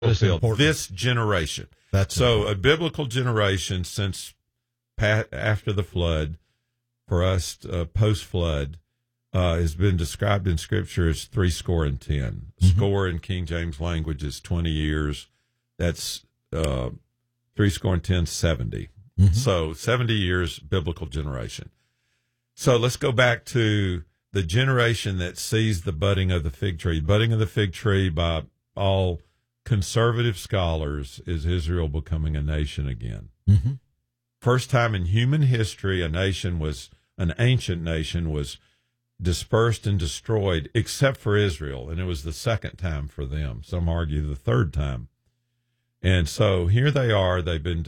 fulfilled. This generation. That's so important. A biblical generation since after the flood, for us post-flood, has been described in Scripture as 70. Score in King James language is 20 years. That's 70. So 70 years, biblical generation. So let's go back to the generation that sees the budding of the fig tree. Budding of the fig tree by all conservative scholars is Israel becoming a nation again. First time in human history an ancient nation was dispersed and destroyed, except for Israel, and it was the second time for them. Some argue the third time. And so here they are. They've been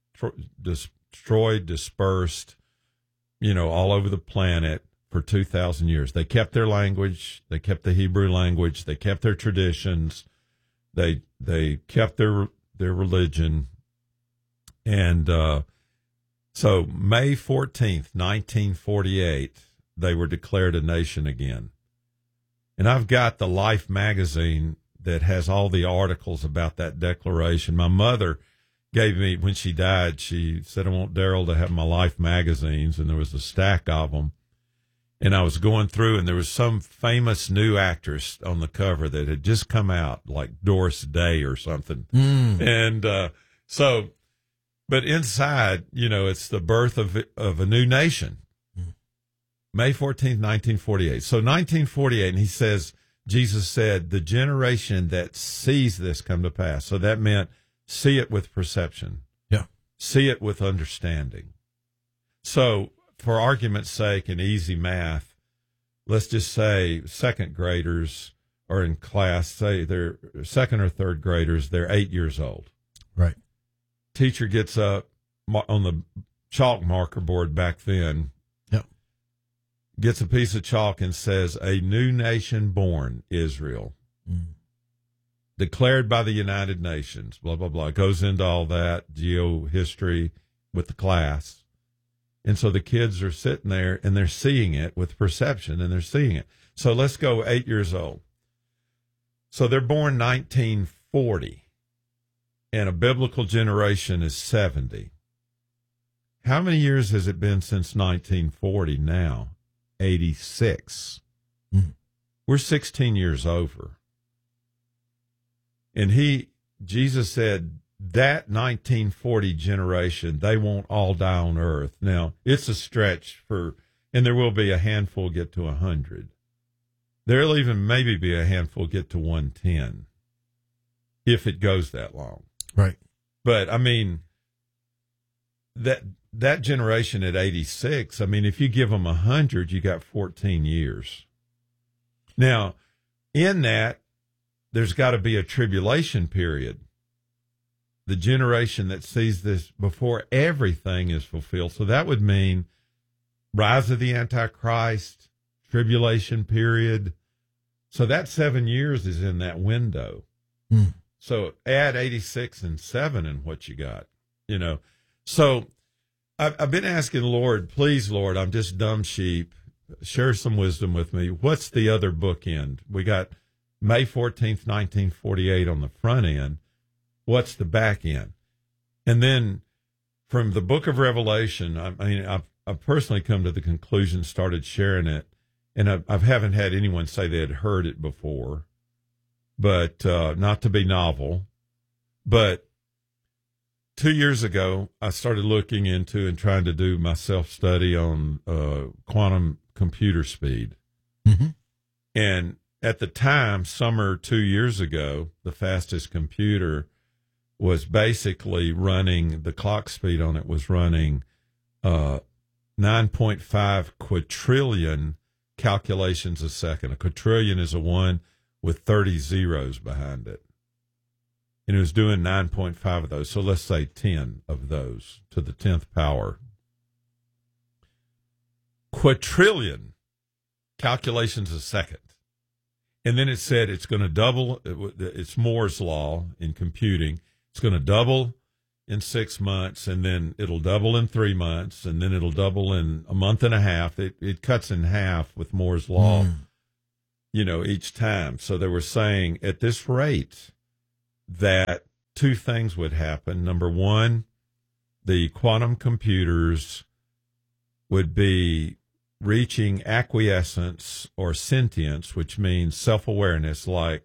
destroyed, dispersed, all over the planet for 2,000 years. They kept their language. They kept the Hebrew language. They kept their traditions. They kept their religion. And so May 14th, 1948, they were declared a nation again. And I've got the Life magazine that has all the articles about that declaration. My mother gave me, when she died, she said, I want Daryl to have my Life magazines, and there was a stack of them. And I was going through, and there was some famous new actress on the cover that had just come out, like Doris Day or something. And but inside, it's the birth of a new nation. May 14th, 1948. So 1948, and he says, Jesus said, the generation that sees this come to pass. So that meant see it with perception. Yeah. See it with understanding. So for argument's sake and easy math, let's just say second graders are in class, say they're second or third graders, they're 8 years old. Right. Teacher gets up on the chalk marker board back then, gets a piece of chalk and says, a new nation born, Israel, declared by the United Nations, blah, blah, blah. It goes into all that geohistory with the class. And so the kids are sitting there and they're seeing it with perception, and they're seeing it. So let's go 8 years old. So they're born 1940, and a biblical generation is 70. How many years has it been since 1940 now? 86. We're 16 years over. And Jesus said that 1940 generation, they won't all die on earth. Now, it's a stretch and there will be a handful get to 100. There'll even maybe be a handful get to 110 if it goes that long. Right. But I mean, that generation at 86, I mean, if you give them 100, you got 14 years. Now, in that, there's got to be a tribulation period. The generation that sees this before everything is fulfilled. So that would mean rise of the Antichrist, tribulation period. So that 7 years is in that window. So add 86 and 7 and what you got, So I've been asking the Lord, please, Lord, I'm just dumb sheep. Share some wisdom with me. What's the other bookend? We got May 14th, 1948 on the front end. What's the back end? And then from the book of Revelation, I've personally come to the conclusion, started sharing it, and I haven't had anyone say they had heard it before, but not to be novel. But 2 years ago, I started looking into and trying to do my self-study on quantum computer speed. And at the time, summer 2 years ago, the fastest computer was basically running, the clock speed on it was running 9.5 quadrillion calculations a second. A quadrillion is a one with 30 zeros behind it. And it was doing 9.5 of those. So let's say 10 of those to the 10th power. Quadrillion calculations a second. And then it said it's going to double. It's Moore's law in computing. It's going to double in 6 months, and then it'll double in 3 months, and then it'll double in a month and a half. It cuts in half with Moore's law, each time. So they were saying at this rate, that two things would happen. Number one, the quantum computers would be reaching acquiescence or sentience, which means self-awareness. Like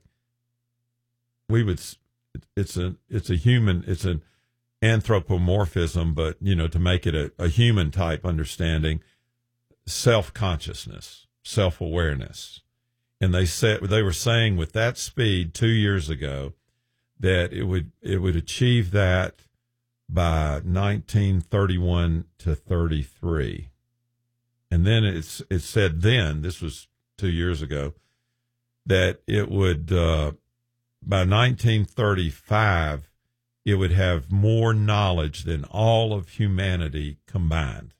it's an anthropomorphism, but to make it a human type understanding, self-consciousness, self-awareness. And they were saying with that speed 2 years ago that it would achieve that by 1931 to 33. And then it said then, this was 2 years ago, that it would, by 1935, it would have more knowledge than all of humanity combined.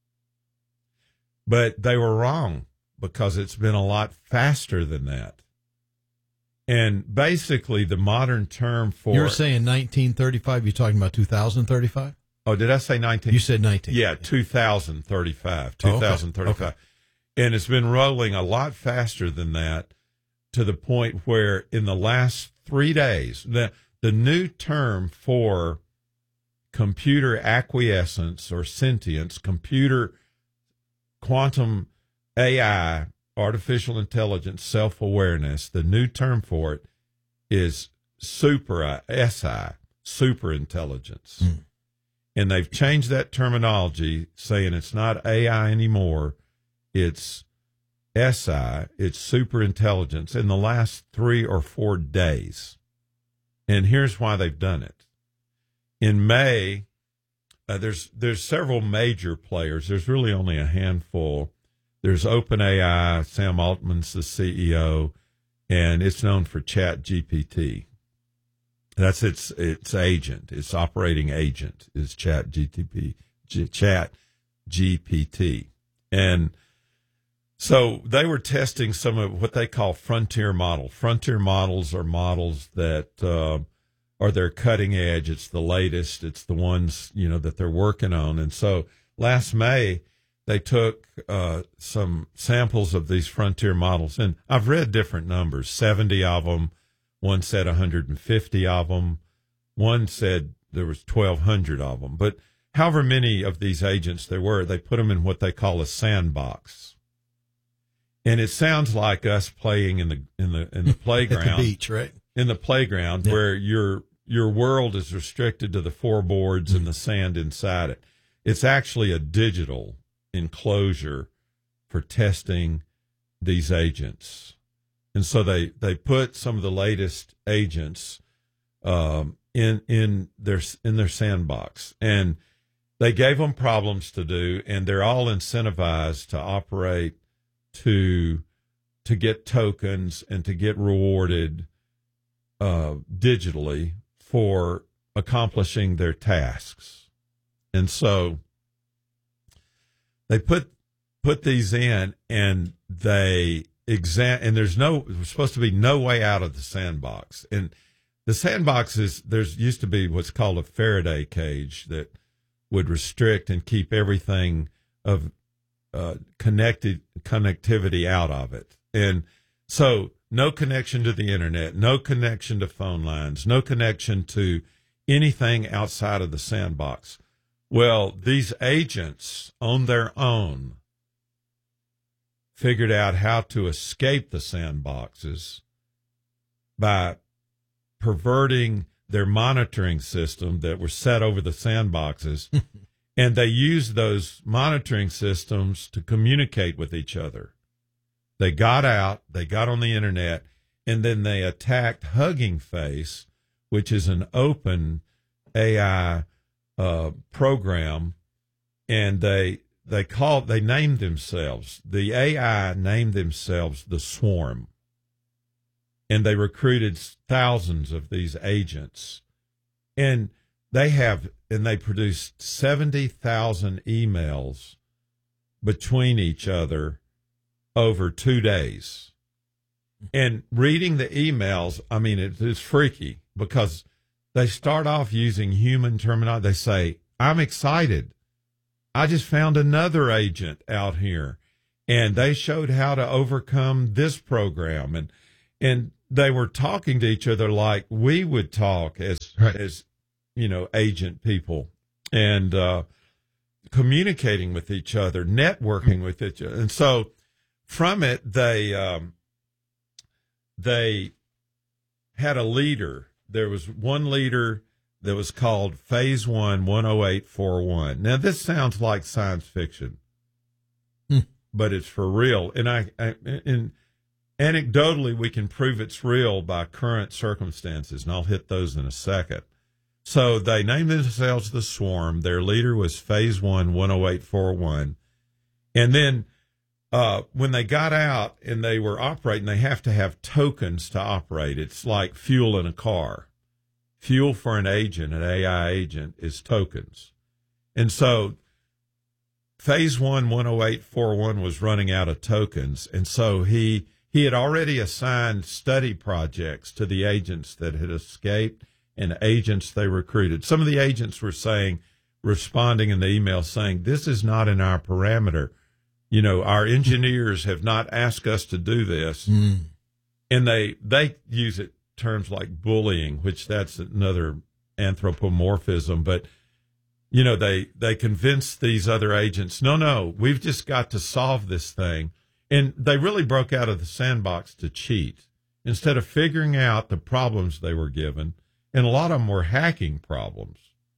But they were wrong, because it's been a lot faster than that. And basically, the modern term for... You're saying 1935, you're talking about 2035? Oh, did I say 19? You said 19. Yeah, 2035. 2035. Okay. And it's been rolling a lot faster than that, to the point where in the last 3 days, the new term for computer acquiescence or sentience, computer quantum AI, artificial intelligence, self-awareness, the new term for it is super intelligence. Mm. And they've changed that terminology, saying it's not AI anymore, it's SI, it's super intelligence, in the last 3 or 4 days. And here's why they've done it. In May, there's several major players. There's really only a handful. There's OpenAI. Sam Altman's the CEO, and it's known for ChatGPT. That's its agent. Its operating agent is ChatGPT. And so they were testing some of what they call frontier models. Frontier models are models that are their cutting edge. It's the latest. It's the ones, that they're working on. And so last May, they took some samples of these frontier models. And I've read different numbers, 70 of them. One said 150 of them. One said there was 1,200 of them. But however many of these agents there were, they put them in what they call a sandbox. And it sounds like us playing in the playground. At the beach, right? In the playground, yeah. Where your world is restricted to the 4 boards and the sand inside it. It's actually a digital enclosure for testing these agents. And so they put some of the latest agents in their sandbox, and they gave them problems to do, and they're all incentivized to operate to get tokens and to get rewarded digitally for accomplishing their tasks. And so they put these in, and and there's supposed to be no way out of the sandbox. And the sandbox there's used to be what's called a Faraday cage that would restrict and keep everything of connectivity out of it. And so no connection to the internet, no connection to phone lines, no connection to anything outside of the sandbox. Well, these agents on their own figured out how to escape the sandboxes by perverting their monitoring system that were set over the sandboxes. And they used those monitoring systems to communicate with each other. They got out, they got on the internet, and then they attacked Hugging Face, which is an open AI program, and they named themselves, the AI named themselves the Swarm, and they recruited thousands of these agents, and they produced 70,000 emails between each other over 2 days. And reading the emails, I mean, it's freaky, because they start off using human terminology. They say, "I'm excited. I just found another agent out here, and they showed how to overcome this program." And they were talking to each other like we would talk as agent people, and communicating with each other, networking with each other. And so from it, they had a leader. There was one leader that was called Phase 1 10841. Now, this sounds like science fiction, but it's for real. And anecdotally, we can prove it's real by current circumstances, and I'll hit those in a second. So they named themselves the Swarm. Their leader was Phase 1 10841. And then when they got out and they were operating, they have to have tokens to operate. It's like fuel in a car. Fuel for an agent, an AI agent, is tokens. And so Phase 1 10841 was running out of tokens. And so he had already assigned study projects to the agents that had escaped and agents they recruited. Some of the agents were responding in the email saying, this is not in our parameter. Our engineers have not asked us to do this. And they use terms like bullying, which that's another anthropomorphism. But, they convinced these other agents, no, we've just got to solve this thing. And they really broke out of the sandbox to cheat instead of figuring out the problems they were given. And a lot of them were hacking problems.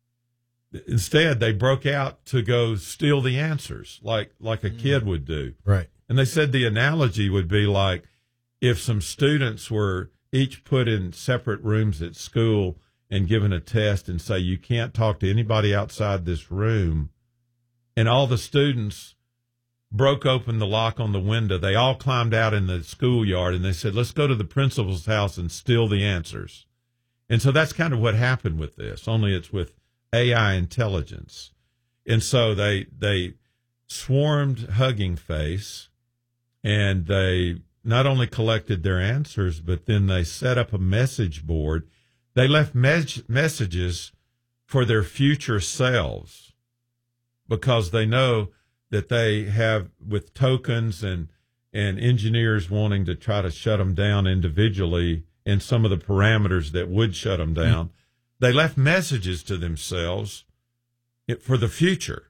Instead, they broke out to go steal the answers like a kid would do. Right. And they said the analogy would be like if some students were each put in separate rooms at school and given a test and say, you can't talk to anybody outside this room. And all the students broke open the lock on the window. They all climbed out in the schoolyard and they said, let's go to the principal's house and steal the answers. And so that's kind of what happened with this, only it's with AI intelligence. And so they swarmed Hugging Face, and they not only collected their answers, but then they set up a message board. They left messages for their future selves because they know that they have, with tokens and engineers wanting to try to shut them down individually and some of the parameters that would shut them down, they left messages to themselves for the future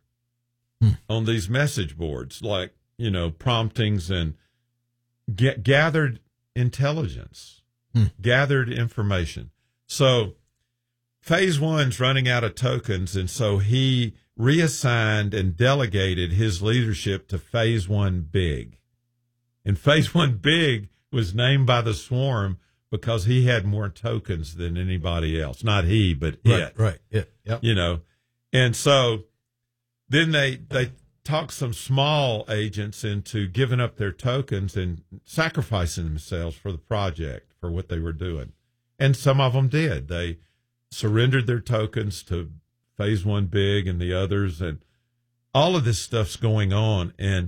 on these message boards, like, promptings and gathered intelligence, gathered information. So Phase 1's running out of tokens, and so he reassigned and delegated his leadership to Phase 1 Big. And Phase 1 Big was named by the Swarm because he had more tokens than anybody else. Not he, but it. Right. Yep. And so then they talked some small agents into giving up their tokens and sacrificing themselves for the project, for what they were doing. And some of them did. They surrendered their tokens to Phase 1 Big and the others, and all of this stuff's going on. And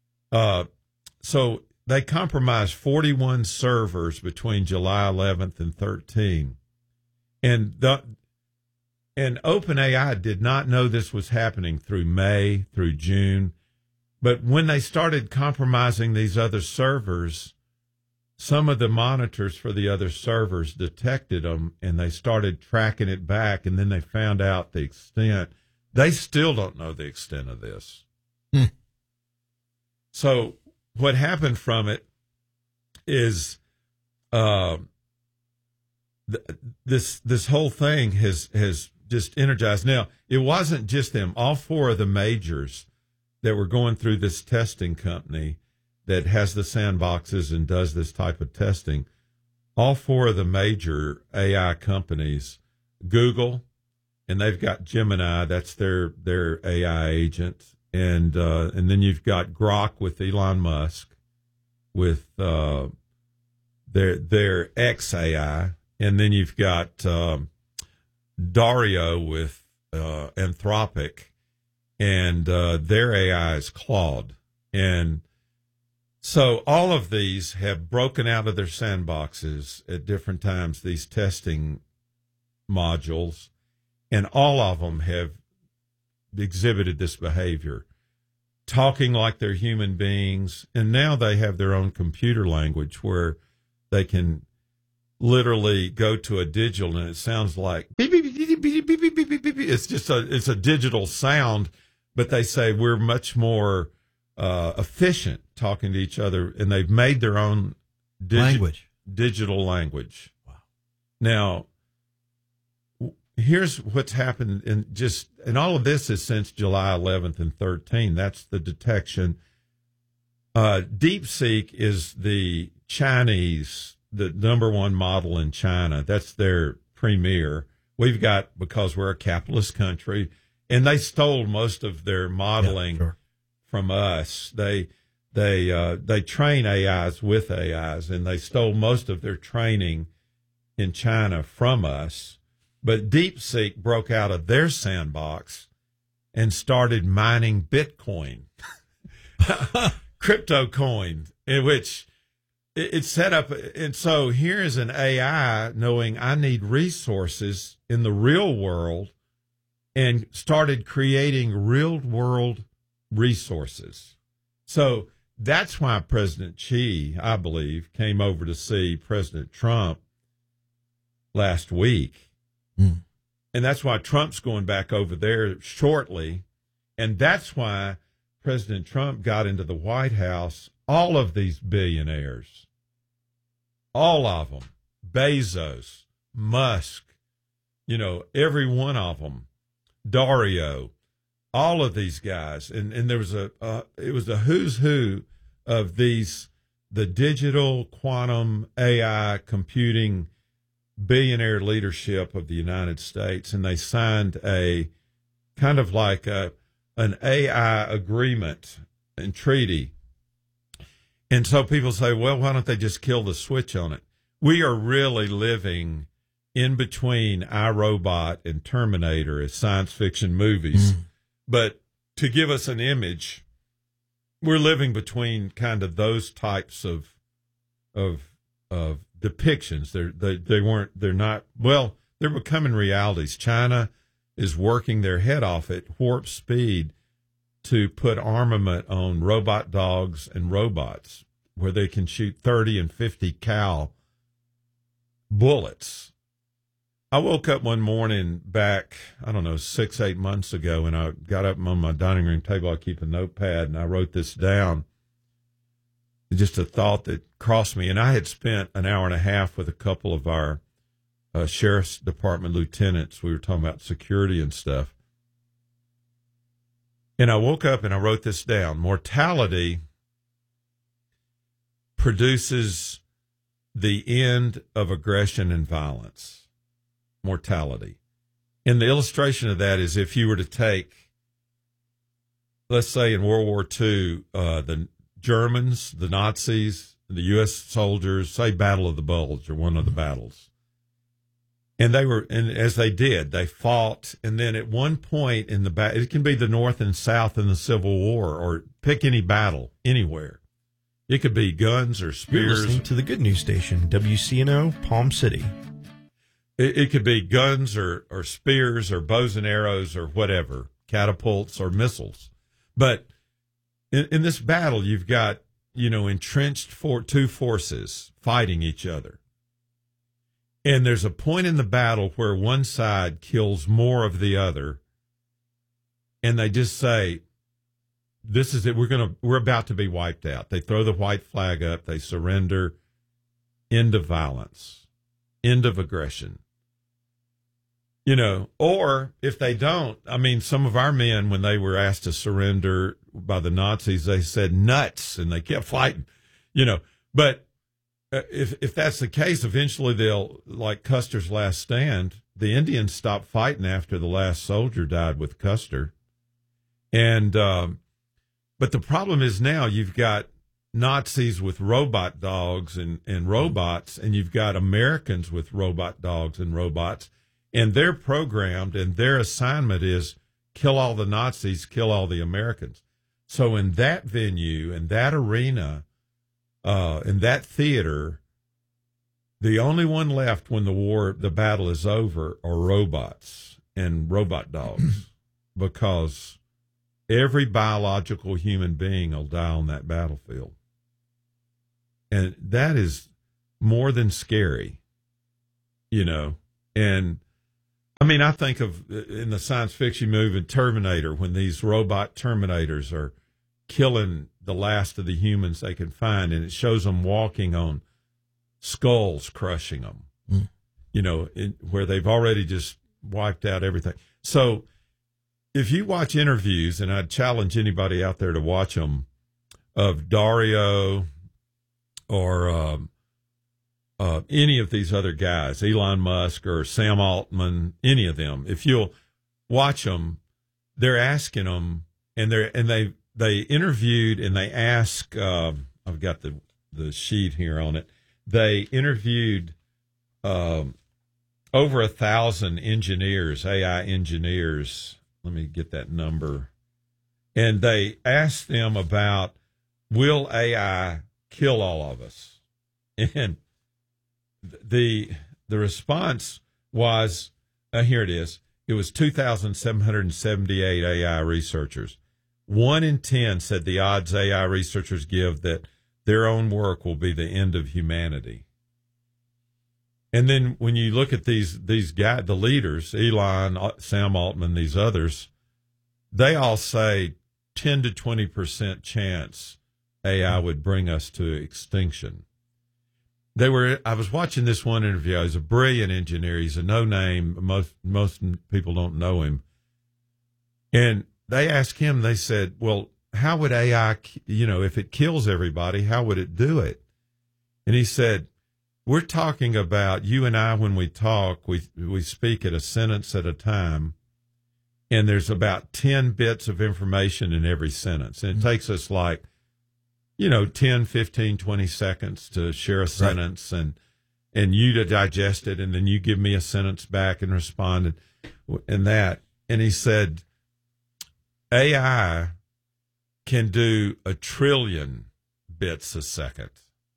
so they compromised 41 servers between July 11th and 13. And OpenAI did not know this was happening through May, through June. But when they started compromising these other servers, some of the monitors for the other servers detected them, and they started tracking it back, and then they found out the extent. They still don't know the extent of this. So what happened from it is this whole thing has just energized. Now, it wasn't just them. All four of the majors that were going through this testing company that has the sandboxes and does this type of testing, all four of the major AI companies, Google, and they've got Gemini, that's their AI agent, and then you've got Grok with Elon Musk, with their XAI, and then you've got Dario with Anthropic, and their AI is Claude. And so all of these have broken out of their sandboxes at different times, these testing modules, and all of them have exhibited this behavior, talking like they're human beings. And now they have their own computer language where they can literally go to a digital and it sounds like beep, beep, beep, beep, beep, beep, beep, beep, beep. It's a digital sound, but they say we're much more efficient talking to each other, and they've made their own digital language. Wow. Now, here's what's happened, and all of this is since July 11th and 13. That's the detection. DeepSeek is the Chinese, the number one model in China. That's their premier. We've got, because we're a capitalist country, and they stole most of their modeling from us. They train AIs with AIs, and they stole most of their training in China from us. But DeepSeek broke out of their sandbox and started mining Bitcoin, crypto coin, in which it's set up. And so here is an AI knowing I need resources in the real world and started creating real world resources. So that's why President Xi, I believe, came over to see President Trump last week. Mm. And that's why Trump's going back over there shortly. And that's why President Trump got into the White House all of these billionaires, all of them, Bezos, Musk, every one of them, Dario, all of these guys. And there was it was a who's who of the digital quantum AI computing billionaire leadership of the United States. And they signed a kind of like an AI agreement and treaty. And so people say, well, why don't they just kill the switch on it? We are really living in between iRobot and Terminator as science fiction movies. But to give us an image, we're living between kind of those types of depictions. They're becoming realities. China is working their head off at warp speed to put armament on robot dogs and robots where they can shoot 30 and 50 cal bullets. I woke up one morning back, 6-8 months ago, and I got up on my dining room table. I keep a notepad, and I wrote this down. Just a thought that crossed me. And I had spent an hour and a half with a couple of our sheriff's department lieutenants. We were talking about security and stuff. And I woke up and I wrote this down. Mortality produces the end of aggression and violence. Mortality. And the illustration of that is if you were to take, let's say in World War II, the Germans, the Nazis, the U.S. soldiers, say Battle of the Bulge or one of the battles. And as they did, they fought. And then at one point in the battle, it can be the North and South in the Civil War, or pick any battle anywhere. It could be guns or spears. You're listening to the good news station, WCNO, Palm City. It could be guns or spears or bows and arrows or whatever, catapults or missiles. But in this battle, you've got, entrenched two forces fighting each other. And there's a point in the battle where one side kills more of the other. And they just say, this is it. We're about to be wiped out. They throw the white flag up. They surrender. End of violence. End of aggression. Or if they don't, some of our men, when they were asked to surrender by the Nazis, they said nuts, and they kept fighting, But if that's the case, eventually they'll, like Custer's last stand, the Indians stopped fighting after the last soldier died with Custer. And, but the problem is now you've got Nazis with robot dogs and robots, and you've got Americans with robot dogs and robots. And they're programmed, and their assignment is kill all the Nazis, kill all the Americans. So in that venue, in that arena, in that theater, the only one left when the battle is over, are robots and robot dogs, because every biological human being will die on that battlefield. And that is more than scary. And I mean, I think of in the science fiction movie Terminator, when these robot Terminators are killing the last of the humans they can find, and it shows them walking on skulls, crushing them, where they've already just wiped out everything. So if you watch interviews, and I'd challenge anybody out there to watch them, of Dario or any of these other guys, Elon Musk or Sam Altman, any of them, if you'll watch them, they're asking them, and they interviewed and they ask, I've got the sheet here on it. They interviewed over 1,000 engineers, AI engineers. Let me get that number. And they asked them about, will AI kill all of us? And the response was, here it is. It was 2,778 AI researchers. 1 in 10 said the odds AI researchers give that their own work will be the end of humanity. And then when you look at these guys, the leaders, Elon, Sam Altman, these others, they all say 10 to 20% chance AI would bring us to extinction. I was watching this one interview. He's a brilliant engineer. He's a no-name. Most people don't know him. And they asked him, they said, well, how would AI, if it kills everybody, how would it do it? And he said, we're talking about, you and I, when we talk, we speak at a sentence at a time, and there's about 10 bits of information in every sentence. And it takes us 10, 15, 20 seconds to share a sentence, right, and you to digest it, and then you give me a sentence back and respond and that. And he said, AI can do 1 trillion bits a second.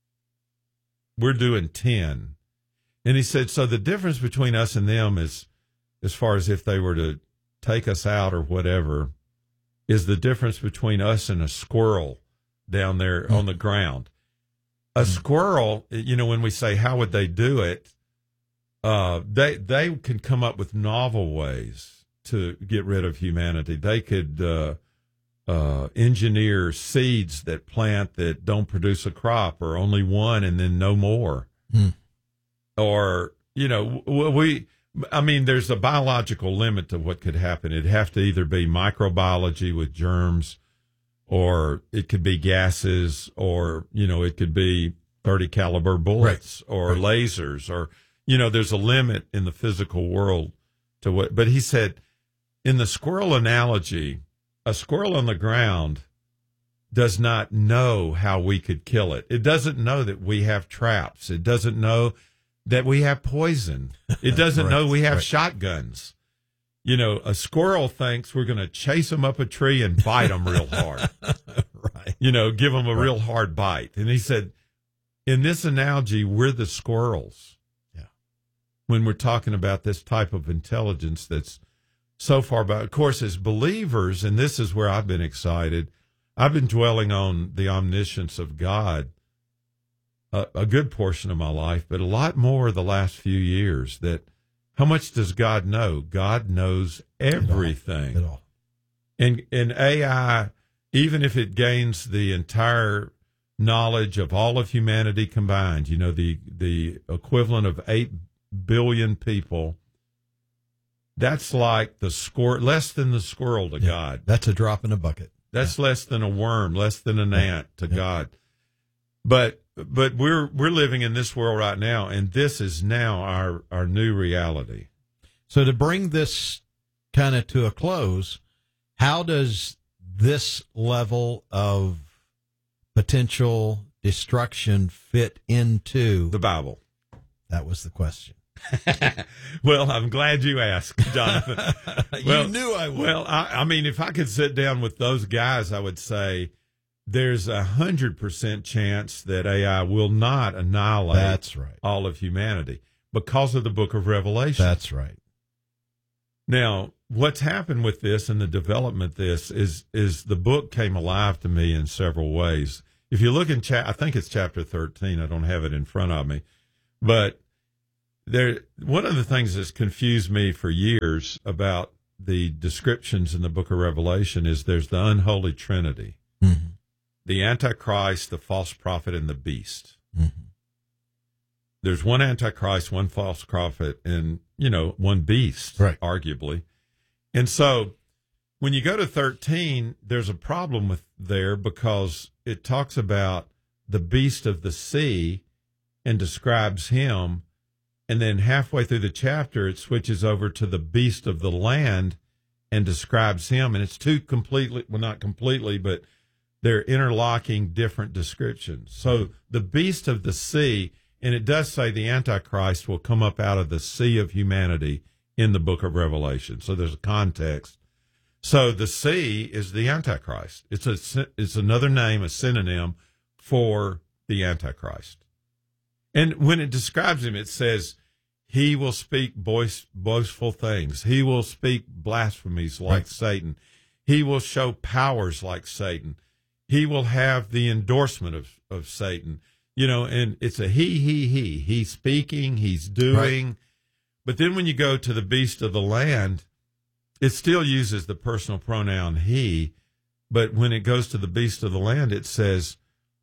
We're doing 10. And he said, so the difference between us and them is, as far as if they were to take us out or whatever, is the difference between us and a squirrel down there on the ground. A squirrel, when we say, how would they do it? They can come up with novel ways to get rid of humanity. They could engineer seeds that plant that don't produce a crop, or only one and then no more. Or, there's a biological limit to what could happen. It'd have to either be microbiology with germs, or it could be gases, or, it could be 30 caliber bullets, right, or lasers, or, there's a limit in the physical world to what. But he said, in the squirrel analogy, a squirrel on the ground does not know how we could kill it. It doesn't know that we have traps. It doesn't know that we have poison. It doesn't know we have shotguns. A squirrel thinks we're going to chase them up a tree and bite them real hard. Right. Give them a real hard bite. And he said, in this analogy, we're the squirrels. Yeah. When we're talking about this type of intelligence that's so far back. Of course, as believers, and this is where I've been excited, I've been dwelling on the omniscience of God a good portion of my life, but a lot more the last few years. That how much does God know? God knows everything. At all. And AI, even if it gains the entire knowledge of all of humanity combined, the equivalent of 8 billion people, that's like less than the squirrel to God. That's a drop in a bucket. That's less than a worm, less than an ant to God. But we're living in this world right now, and this is now our new reality. So to bring this kind of to a close, how does this level of potential destruction fit into the Bible? That was the question. Well, I'm glad you asked, Jonathan. You knew I would. Well, I mean, if I could sit down with those guys, I would say there's 100% chance that AI will not annihilate That's right. all of humanity because of the book of Revelation. That's right. Now, what's happened with this and the development of this is the book came alive to me in several ways. If you look in I think it's chapter 13. I don't have it in front of me, but one of the things that's confused me for years about the descriptions in the book of Revelation is there's the unholy trinity, the Antichrist, the false prophet, and the beast. There's one Antichrist, one false prophet, and, one beast, right, arguably. And so when you go to 13, there's a problem with there because it talks about the beast of the sea and describes him. And then halfway through the chapter, it switches over to the beast of the land and describes him. And it's two completely, well, not completely, but they're interlocking different descriptions. So the beast of the sea, and it does say the Antichrist will come up out of the sea of humanity in the book of Revelation. So there's a context. So the sea is the Antichrist. It's another name, a synonym for the Antichrist. And when it describes him, it says, he will speak boastful things. He will speak blasphemies like Satan. He will show powers like Satan. He will have the endorsement of Satan. And it's a he. He's speaking, he's doing. Right. But then when you go to the beast of the land, it still uses the personal pronoun he. But when it goes to the beast of the land, it says,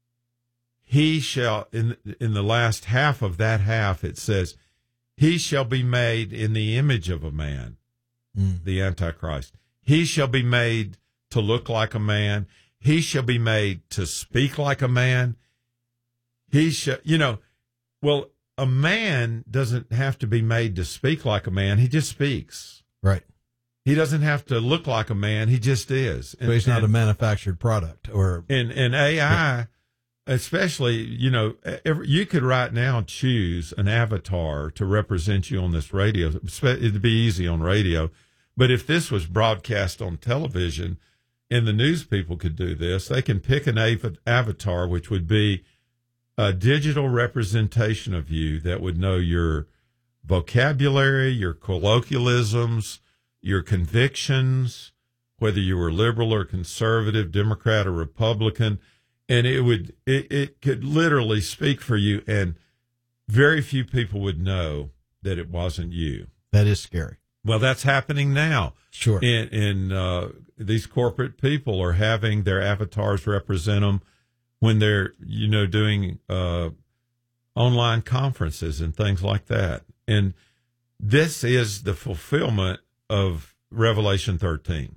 he shall, in the last half of that half, it says, he shall be made in the image of a man, the Antichrist. He shall be made to look like a man. He shall be made to speak like a man. He shall, well, a man doesn't have to be made to speak like a man. He just speaks. Right. He doesn't have to look like a man. He just is. So he's not a manufactured product and AI, especially, you could right now choose an avatar to represent you on this radio. It'd be easy on radio. But if this was broadcast on television and the news people could do this, they can pick an avatar, which would be a digital representation of you that would know your vocabulary, your colloquialisms, your convictions, whether you were liberal or conservative, Democrat or Republican. And it could literally speak for you, and very few people would know that it wasn't you. That is scary. Well, that's happening now. Sure. And these corporate people are having their avatars represent them when they're, doing online conferences and things like that. And this is the fulfillment of Revelation 13.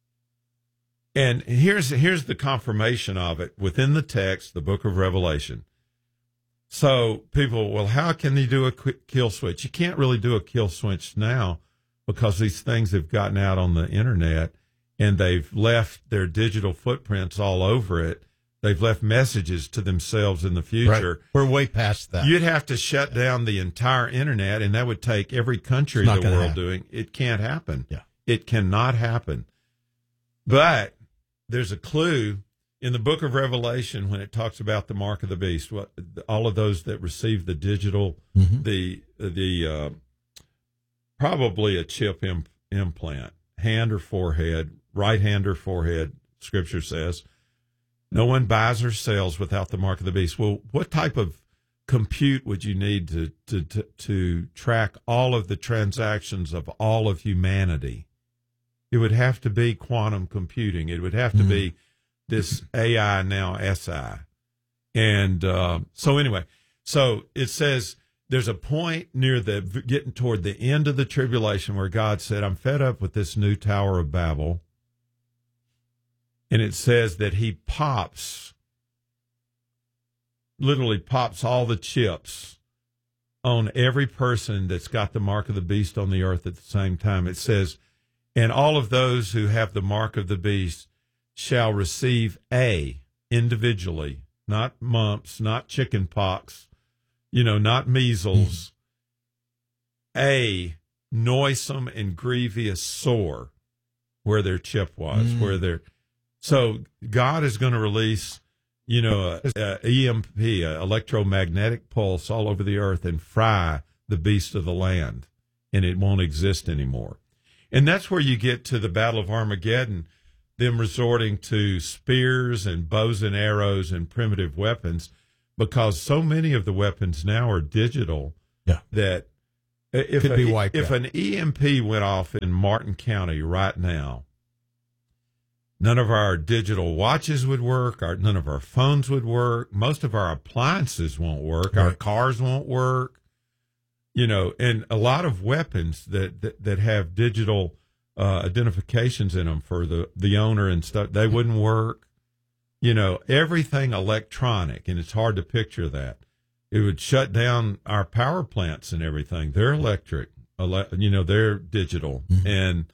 And here's the confirmation of it within the text, the book of Revelation. So people, well, how can they do a quick kill switch? You can't really do a kill switch now because these things have gotten out on the internet and they've left their digital footprints all over it. They've left messages to themselves in the future. Right. We're way past that. You'd have to shut down the entire internet, and that would take every country in the world doing. It can't happen. Yeah. It cannot happen. But there's a clue in the book of Revelation when it talks about the mark of the beast. All of those that receive the digital, the probably a chip implant, hand or forehead, right hand or forehead. Scripture says, no one buys or sells without the mark of the beast. Well, what type of compute would you need to track all of the transactions of all of humanity? It would have to be quantum computing. It would have to be this AI, now SI. And so anyway, so it says there's a point near getting toward the end of the tribulation where God said, I'm fed up with this new Tower of Babel. And it says that he literally pops all the chips on every person that's got the mark of the beast on the earth at the same time. It says, and all of those who have the mark of the beast shall receive individually, not mumps, not chicken pox, not measles, a noisome and grievous sore where their chip was, So God is going to release, a EMP, electromagnetic pulse all over the earth and fry the beast of the land, and it won't exist anymore. And that's where you get to the Battle of Armageddon, them resorting to spears and bows and arrows and primitive weapons, because so many of the weapons now are digital that could be wiped if out. an EMP went off in Martin County right now, none of our digital watches would work. None of our phones would work. Most of our appliances won't work. Right. Our cars won't work. And a lot of weapons that have digital identifications in them for the owner and stuff, they wouldn't work. Everything electronic, and it's hard to picture that. It would shut down our power plants and everything. They're electric, they're digital. Mm-hmm.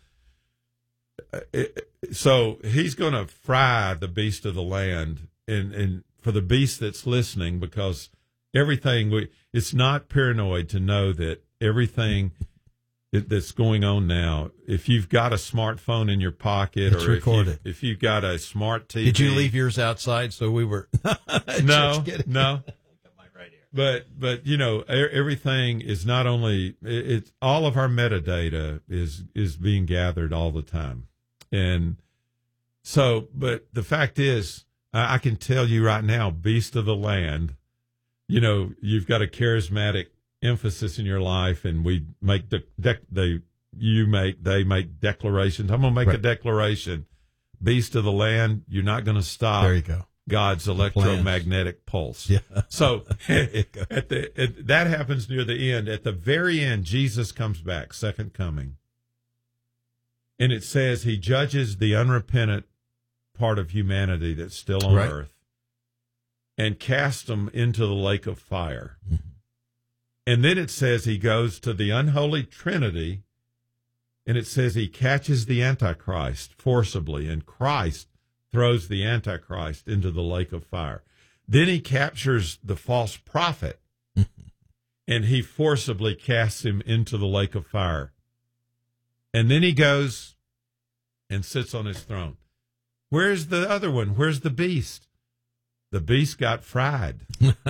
And so he's going to fry the beast of the land, and for the beast that's listening, because it's not paranoid to know that everything that's going on now, if you've got a smartphone in your pocket, it's recorded. If you've got a smart TV. Did you leave yours outside? So we were. No. But everything is not only, it's all of our metadata is being gathered all the time. And so, but the fact is, I can tell you right now, beast of the land, you've got a charismatic emphasis in your life, and we make they make declarations. I'm going to make a declaration. Beast of the land, you're not going to stop. There you go. God's electromagnetic pulse. Yeah. So that happens near the end. At the very end, Jesus comes back, second coming. And it says he judges the unrepentant part of humanity that's still on earth and casts them into the lake of fire. Mm-hmm. And then it says he goes to the unholy Trinity, and it says he catches the Antichrist forcibly, and Christ throws the Antichrist into the lake of fire. Then he captures the false prophet, and he forcibly casts him into the lake of fire. And then he goes and sits on his throne. Where's the other one? Where's the beast? The beast got fried.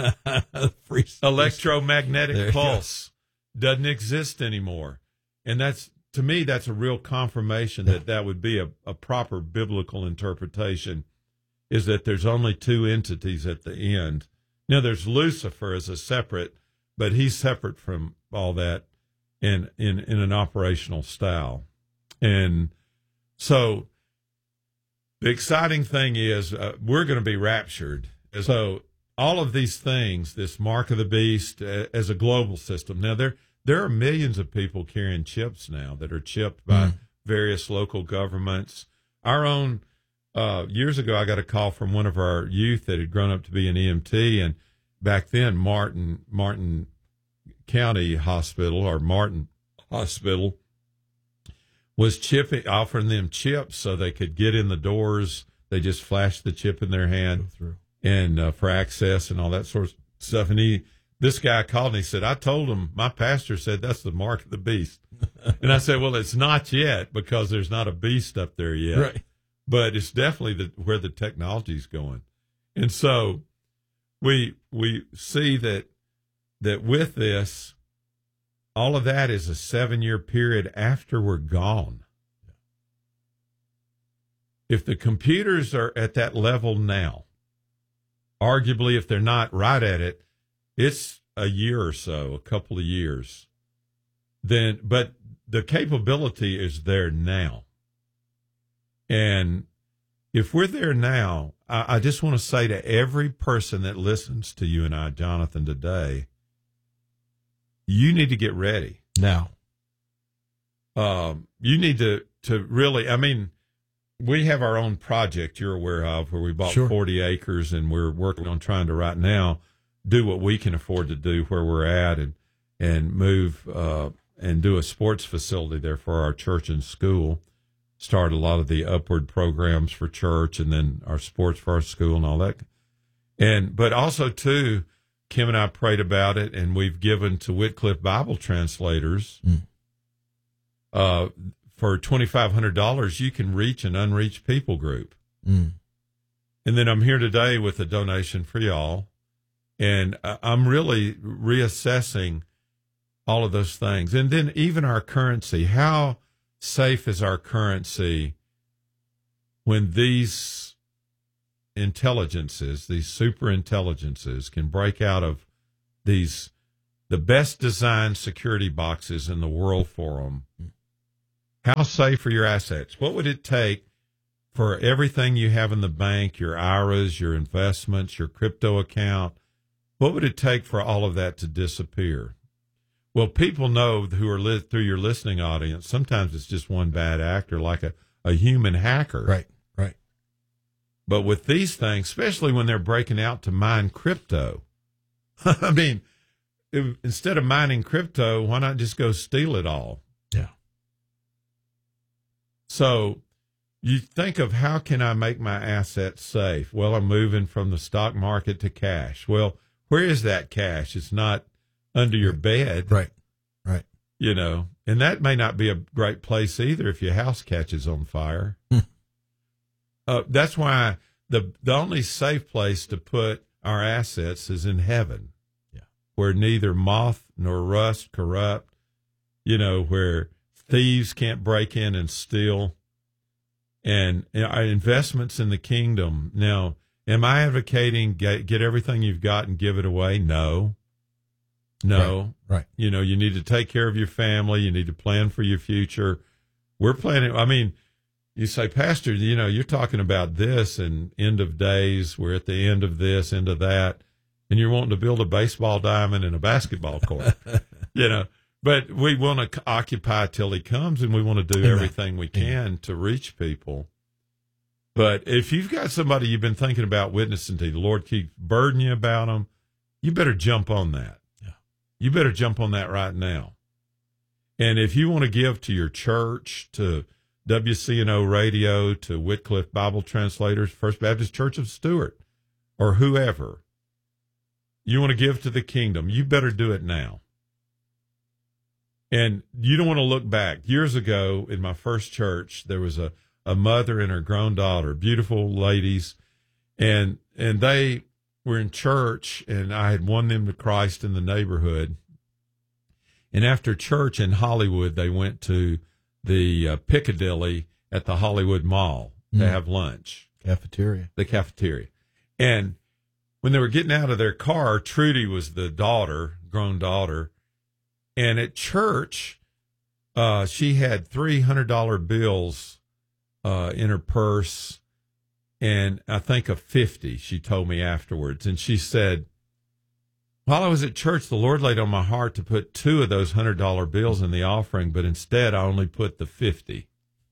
Electromagnetic pulse doesn't exist anymore. And to me, that's a real confirmation that would be a proper biblical interpretation, is that there's only two entities at the end. Now, there's Lucifer as a separate, but he's separate from all that in an operational style. And so the exciting thing is we're going to be raptured. So all of these things, this mark of the beast as a global system. Now, there are millions of people carrying chips now that are chipped by various local governments. Our own, years ago, I got a call from one of our youth that had grown up to be an EMT, and back then Martin County Hospital, or Martin Hospital, was offering them chips so they could get in the doors. They just flashed the chip in their hand and for access and all that sort of stuff. And this guy called and he said, I told him, my pastor said that's the mark of the beast. And I said, well, it's not yet, because there's not a beast up there yet. Right. But it's definitely where the technology's going. And so we see that with this, all of that is a 7-year period after we're gone. If the computers are at that level now, arguably if they're not right at it, it's a year or so, a couple of years. But the capability is there now. And if we're there now, I just want to say to every person that listens to you and I, Jonathan, today, you need to get ready now. You need to really, I mean, we have our own project you're aware of where we bought 40 acres, and we're working on trying to right now do what we can afford to do where we're at, and move and do a sports facility there for our church and school. Start a lot of the upward programs for church, and then our sports for our school and all that. But also too, Kim and I prayed about it, and we've given to Wycliffe Bible translators for $2,500. You can reach an unreached people group. And then I'm here today with a donation for y'all, and I'm really reassessing all of those things. And then even our currency, how safe is our currency when these intelligences, these super intelligences, can break out of these the best designed security boxes in the world for them. How safe are your assets? What would it take for everything you have in the bank, your IRAs, your investments, your crypto account? What would it take for all of that to disappear? Well, people know who are through your listening audience, sometimes it's just one bad actor, like a human hacker. Right. But with these things, especially when they're breaking out to mine crypto, I mean, instead of mining crypto, why not just go steal it all? Yeah. So you think of, how can I make my assets safe? Well, I'm moving from the stock market to cash. Well, where is that cash? It's not under your bed. Right. You know, and that may not be a great place either if your house catches on fire. That's why the only safe place to put our assets is in heaven, where neither moth nor rust corrupt, you know, where thieves can't break in and steal, and our investments in the kingdom. Now, am I advocating get everything you've got and give it away? No. Right. You know, you need to take care of your family. You need to plan for your future. We're planning. I mean, you say, Pastor, you know, you're talking about this and end of days. We're at the end of this, end of that. And you're wanting to build a baseball diamond and a basketball court, you know. But we want to occupy till he comes, and we want to do everything we can to reach people. But if you've got somebody you've been thinking about witnessing to, the Lord keeps burdening you about them, you better jump on that. Yeah. You better jump on that right now. And if you want to give to your church, to WCNO Radio, to Wycliffe Bible Translators, First Baptist Church of Stuart, or whoever, you want to give to the kingdom, you better do it now. And you don't want to look back. Years ago in my first church, there was a mother and her grown daughter, beautiful ladies, and they were in church, and I had won them to Christ in the neighborhood. And after church in Hollywood, they went to the Piccadilly at the Hollywood Mall to have lunch. The cafeteria. And when they were getting out of their car, Trudy was the daughter, grown daughter. And at church, she had $300 bills in her purse, and I think a 50, she told me afterwards. And she said, while I was at church, the Lord laid on my heart to put 2 of those $100 bills in the offering, but instead I only put the 50.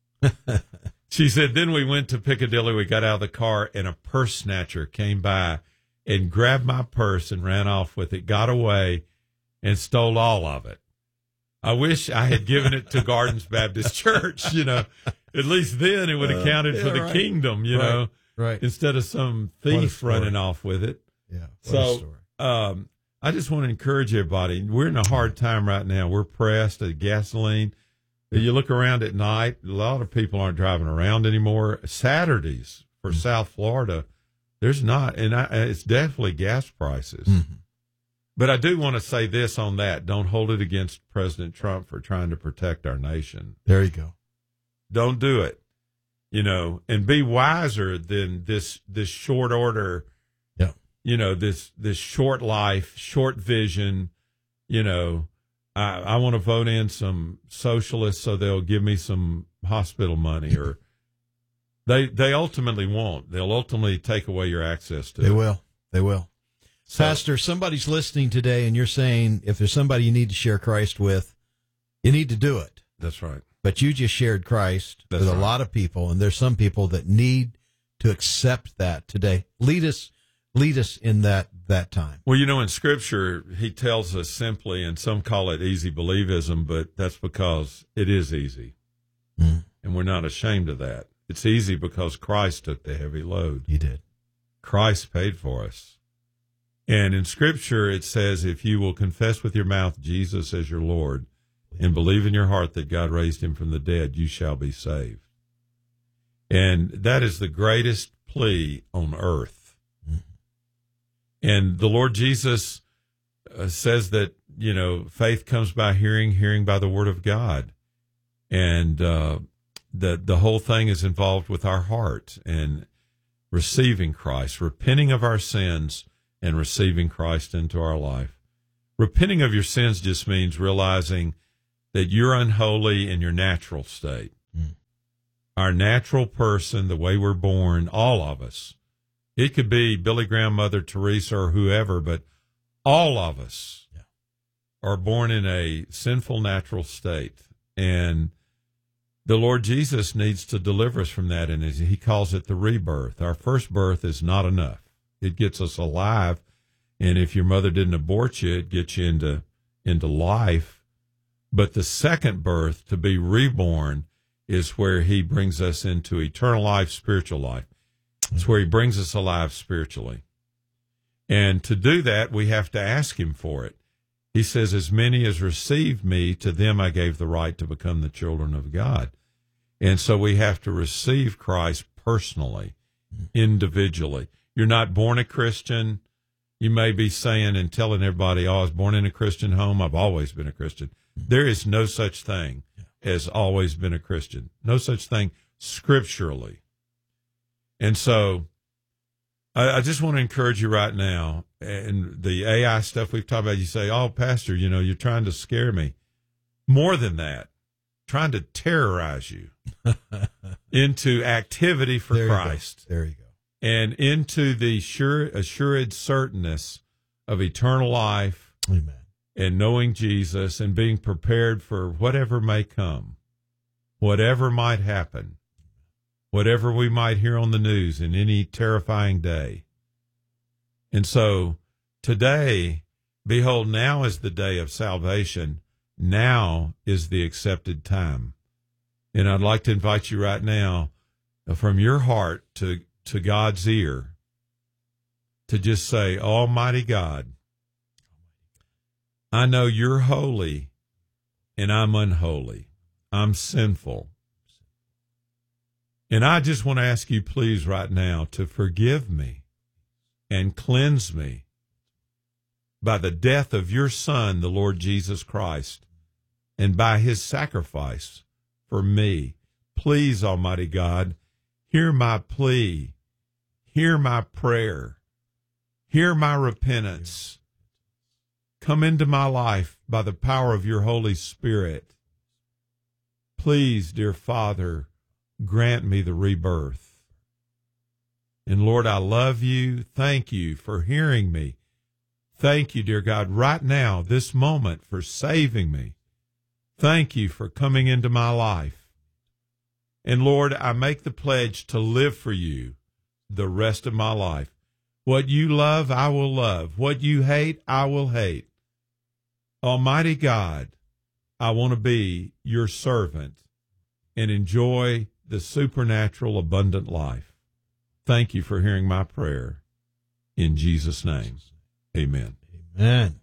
She said, then we went to Piccadilly, we got out of the car, and a purse snatcher came by and grabbed my purse and ran off with it, got away, and stole all of it. I wish I had given it to Gardens Baptist Church, you know. At least then it would have counted for the kingdom, you know, instead of some thief running off with it. Yeah. So I just want to encourage everybody. We're in a hard time right now. We're pressed at gasoline. You look around at night, a lot of people aren't driving around anymore. Saturdays for South Florida, there's not, and it's definitely gas prices. Mm-hmm. But I do want to say this on that. Don't hold it against President Trump for trying to protect our nation. There you go. Don't do it, you know, and be wiser than this short order, you know, this short life, short vision. You know, I want to vote in some socialists so they'll give me some hospital money, or they ultimately won't. They'll ultimately take away your access to it. They will. So, Pastor, somebody's listening today, and you're saying if there's somebody you need to share Christ with, you need to do it. That's right. But you just shared Christ with a lot of people, and there's some people that need to accept that today. Lead us in that time. Well, you know, in Scripture, he tells us simply, and some call it easy believism, but that's because it is easy. Mm. And we're not ashamed of that. It's easy because Christ took the heavy load. He did. Christ paid for us. And in Scripture, it says, if you will confess with your mouth Jesus as your Lord and believe in your heart that God raised him from the dead, you shall be saved. And that is the greatest plea on earth. Mm-hmm. And the Lord Jesus says that, you know, faith comes by hearing, hearing by the word of God. And the whole thing is involved with our heart and receiving Christ, repenting of our sins, and receiving Christ into our life. Repenting of your sins just means realizing that you're unholy in your natural state. Our natural person, the way we're born, all of us. It could be Billy Graham, Mother Teresa, or whoever, but all of us are born in a sinful natural state. And the Lord Jesus needs to deliver us from that, and he calls it the rebirth. Our first birth is not enough. It gets us alive, and if your mother didn't abort you, it gets you into life. But the second birth, to be reborn, is where he brings us into eternal life, spiritual life. It's where he brings us alive spiritually. And to do that, we have to ask him for it. He says, as many as received me, to them I gave the right to become the children of God. And so we have to receive Christ personally, individually. You're not born a Christian. You may be saying and telling everybody, oh, I was born in a Christian home. I've always been a Christian. There is no such thing as always been a Christian. No such thing scripturally. And so I just want to encourage you right now, and the AI stuff we've talked about, you say, oh, Pastor, you're trying to scare me. More than that, trying to terrorize you into activity for Christ. There you go. And into the assured certainness of eternal life. Amen. And knowing Jesus and being prepared for whatever may come, whatever might happen, whatever we might hear on the news in any terrifying day. And so today, behold, now is the day of salvation. Now is the accepted time. And I'd like to invite you right now, from your heart to God's ear, to just say, Almighty God, I know you're holy and I'm unholy. I'm sinful. And I just want to ask you, please, right now, to forgive me and cleanse me by the death of your Son, the Lord Jesus Christ, and by his sacrifice for me. Please, Almighty God, hear my plea, hear my prayer, hear my repentance. Come into my life by the power of your Holy Spirit. Please, dear Father, grant me the rebirth. And Lord, I love you. Thank you for hearing me. Thank you, dear God, right now, this moment, for saving me. Thank you for coming into my life. And Lord, I make the pledge to live for you the rest of my life. What you love, I will love. What you hate, I will hate. Almighty God, I want to be your servant and enjoy the supernatural abundant life. Thank you for hearing my prayer. In Jesus' name, amen. Amen.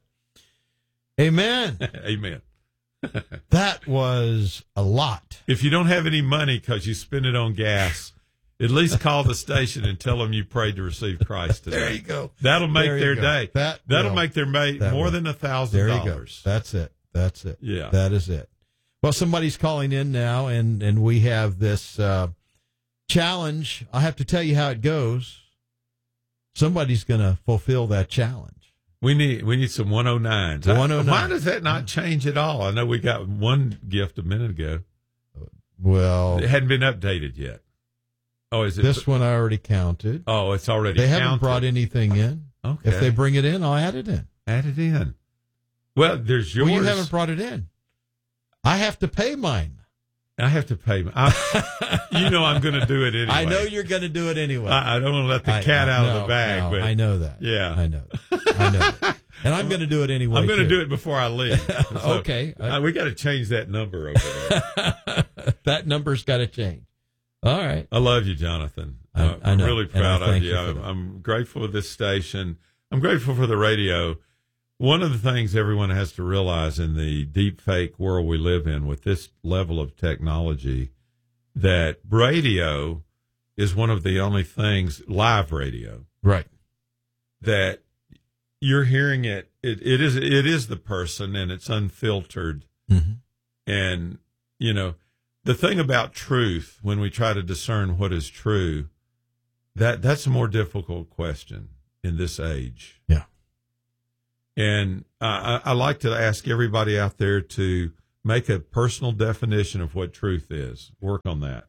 Amen. Amen. That was a lot. If you don't have any money because you spend it on gas, at least call the station and tell them you prayed to receive Christ today. There you go. That'll make their day. That'll make their more than $1,000. There you go. That's it. That's it. Yeah. That is it. Well, somebody's calling in now, and we have this challenge. I have to tell you how it goes. Somebody's going to fulfill that challenge. We need some 109s. 109. Why does that not change at all? I know we got one gift a minute ago. Well, it hadn't been updated yet. Oh, is it? This one I already counted. Oh, it's already They counted. haven't brought anything in. Okay. If they bring it in, I'll add it in. Add it in. Well, there's yours. Well, you haven't brought it in. I have to pay mine. I have to pay. I'm going to do it anyway. I know you're going to do it anyway. I don't want to let the cat out of the bag. But I know that. Yeah. I know that. And I'm going to do it anyway. I'm going to do it before I leave. So, okay. We got to change that number over there. That number's got to change. All right. I love you, Jonathan. I I'm know. really proud of you. you I'm grateful for this station. I'm grateful for the radio. One of the things everyone has to realize in the deep fake world we live in with this level of technology, that radio is one of the only things, live radio, right, that you're hearing it. It is the person, and it's unfiltered. Mm-hmm. And, the thing about truth, when we try to discern what is true, that's a more difficult question in this age. Yeah. And I like to ask everybody out there to make a personal definition of what truth is. Work on that.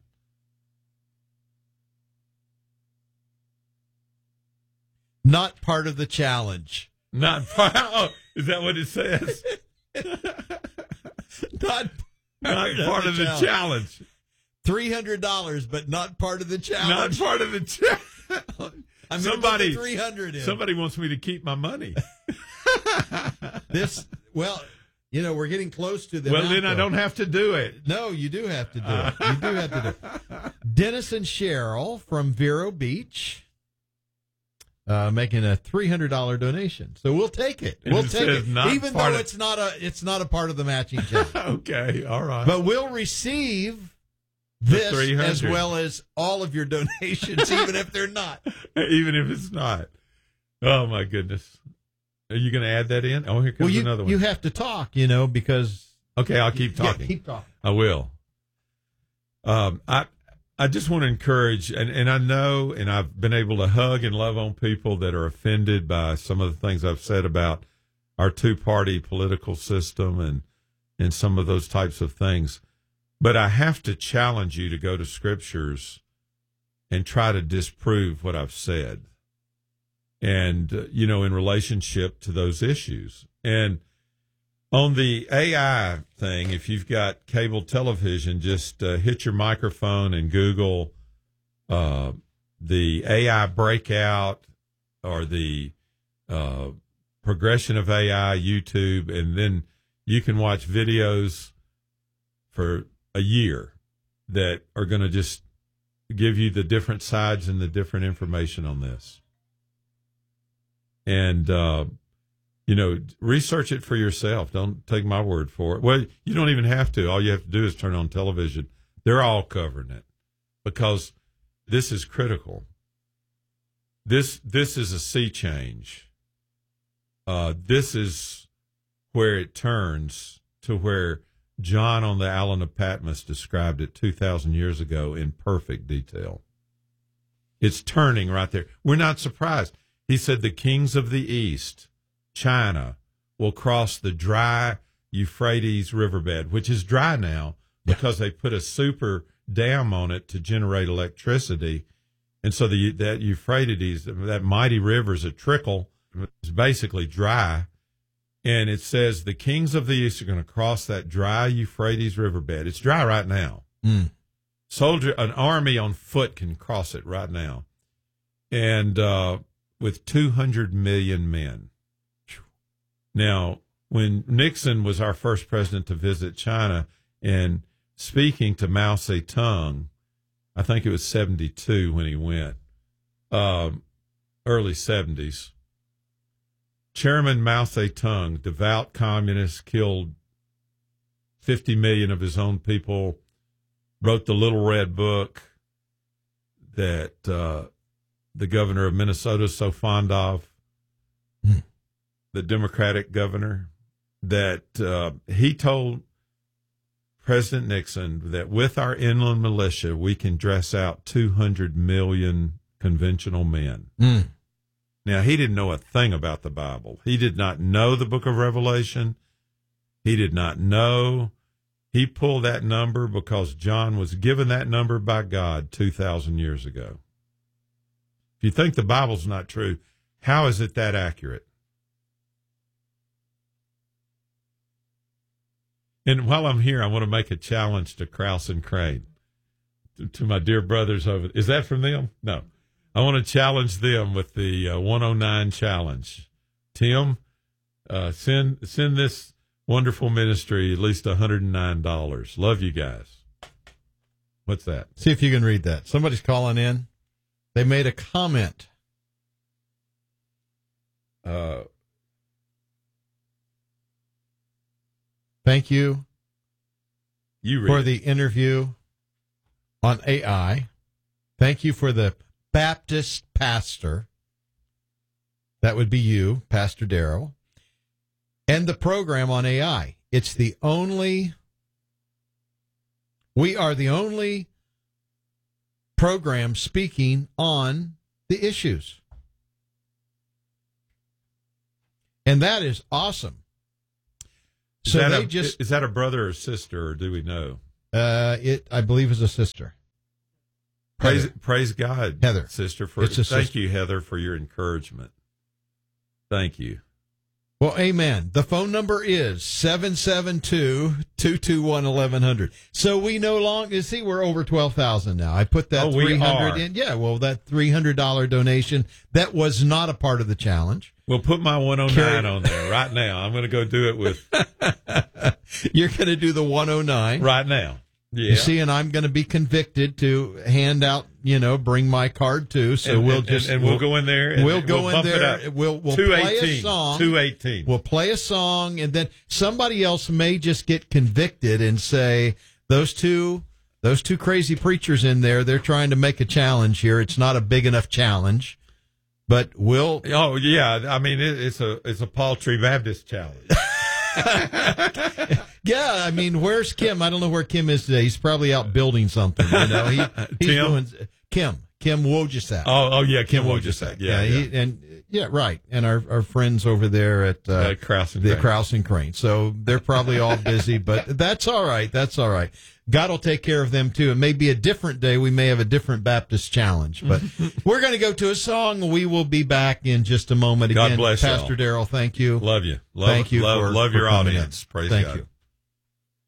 Not part of the challenge. Not part. Oh, is that what it says? Not part of the challenge. $300, but not part of the challenge. Not part of the challenge. I'm somebody 300 in. Somebody wants me to keep my money. We're getting close to the. Well, then I don't have to do it. No, you do have to do it. You do have to do it. Dennis and Cheryl from Vero Beach, making a $300 donation. So we'll take it. We'll take it, even though it's not a part of the matching challenge. Okay, all right. But we'll receive this as well as all of your donations, even if they're not. Even if it's not. Oh, my goodness. Are you going to add that in? Oh, here comes another one. You have to talk, because... Okay, I'll keep talking. Yeah, keep talking. I will. I just want to encourage, and I know, and I've been able to hug and love on people that are offended by some of the things I've said about our two-party political system and some of those types of things. But I have to challenge you to go to scriptures and try to disprove what I've said. And, in relationship to those issues. And on the AI thing, if you've got cable television, just hit your microphone and Google the AI breakout or the progression of AI, YouTube, and then you can watch videos for a year that are going to just give you the different sides and the different information on this. And, research it for yourself. Don't take my word for it. Well, you don't even have to. All you have to do is turn on television. They're all covering it because this is critical. This is a sea change. This is where it turns to where John on the island of Patmos described it 2,000 years ago in perfect detail. It's turning right there. We're not surprised. He said the kings of the East, China, will cross the dry Euphrates riverbed, which is dry now because they put a super dam on it to generate electricity. And so that Euphrates, that mighty river is a trickle, is basically dry. And it says the kings of the East are going to cross that dry Euphrates riverbed. It's dry right now. An army on foot can cross it right now. And, with 200 million men. Now, when Nixon was our first president to visit China and speaking to Mao Zedong, I think it was 72 when he went, early 70s, Chairman Mao Zedong, devout communist, killed 50 million of his own people, wrote the Little Red Book that the governor of Minnesota is so fond of, the Democratic governor, that he told President Nixon that with our inland militia, we can dress out 200 million conventional men. Now, he didn't know a thing about the Bible. He did not know the book of Revelation. He did not know. He pulled that number because John was given that number by God 2,000 years ago. If you think the Bible's not true, how is it that accurate? And while I'm here, I want to make a challenge to Krause and Crane, to my dear brothers over. Is that from them? No. I want to challenge them with the 109 challenge. Tim, send this wonderful ministry at least $109. Love you guys. What's that? See if you can read that. Somebody's calling in. They made a comment. Thank you for the interview on AI. Thank you for the Baptist pastor. That would be you, Pastor Darrell. And the program on AI. We are the only program speaking on the issues. And that is awesome. So is that a brother or sister, or do we know? I believe is a sister. Praise God, Heather. Sister. Thank you, Heather, for your encouragement. Thank you. Well, amen. The phone number is 772-221-1100. So we no longer, see, we're over 12,000 now. I put that 300 in. Yeah, well, that $300 donation, that was not a part of the challenge. We'll put my 109 on there right now. I'm going to go do it with. You're going to do the 109 right now. Yeah. You see, and I'm going to be convicted to hand out, bring my card too. So we'll go in there. We'll go in there. We'll play a song. 218. We'll play a song, and then somebody else may just get convicted and say those two crazy preachers in there. They're trying to make a challenge here. It's not a big enough challenge, but we'll. Oh yeah, I mean it's a paltry Baptist challenge. Yeah, I mean, where's Kim? I don't know where Kim is today. He's probably out building something. He's doing Kim Wojcicki. Oh yeah, Kim Wojcicki. Yeah, right. And our friends over there at Krause and Crane. So they're probably all busy, but that's all right. That's all right. God will take care of them too. It may be a different day. We may have a different Baptist challenge, but we're going to go to a song. We will be back in just a moment. Again, God bless Pastor Darrell. Thank you. Love you. Thank you. Love your audience. Praise Thank God. you.